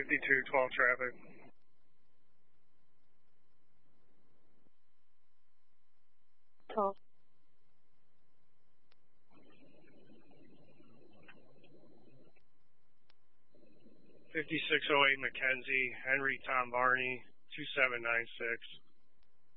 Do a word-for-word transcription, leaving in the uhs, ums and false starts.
fifty-two twelve traffic. twelve. fifty-six oh eight Mackenzie, Henry Tom Varney, two seven nine six.